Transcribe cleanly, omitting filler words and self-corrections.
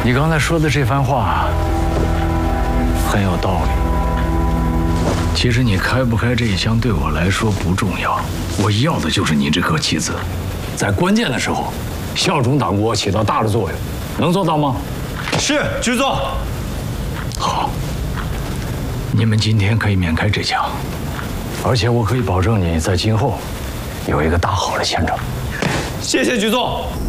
你刚才说的这番话很有道理。其实你开不开这一枪对我来说不重要，我要的就是你这颗棋子，在关键的时候效忠党国，起到大的作用，能做到吗？ 是，局座。 好，你们今天可以免开这枪，而且我可以保证你在今后有一个大好的前程。 谢谢局座。